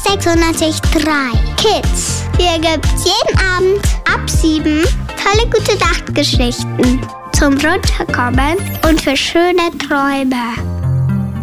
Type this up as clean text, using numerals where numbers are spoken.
606.3 Kids. Hier gibt's jeden Abend ab 7 tolle gute Nachtgeschichten zum Runterkommen und für schöne Träume.